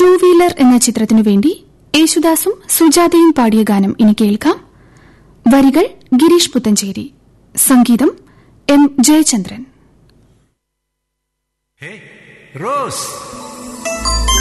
Two wheeler എന്ന ചിത്രത്തിനു വേണ്ടി യേശുദാസും സുജാതയും പാടിയ ഗാനം ഇനി കേൾക്കാം. വരികൾ ഗിരീഷ് പുത്തഞ്ചേരി, സംഗീതം എം ജയചന്ദ്രൻ. റോസ്